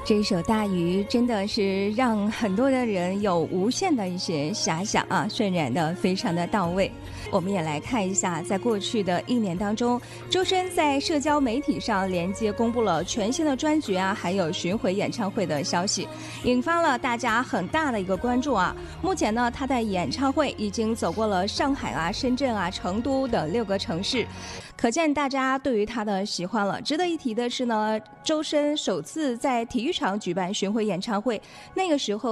这首《大鱼》真的是让很多的人有无限的一些遐想啊，渲染的非常的到位。我们也来看一下，在过去的1年当中，周深在社交媒体上连接公布了全新的专辑啊，还有巡回演唱会的消息，引发了大家很大的一个关注啊。目前呢，他的演唱会已经走过了上海啊、深圳啊、成都等6个城市，可见大家对于他的喜欢了。值得一提的是呢，周深首次在体育场举办巡回演唱会，那个时候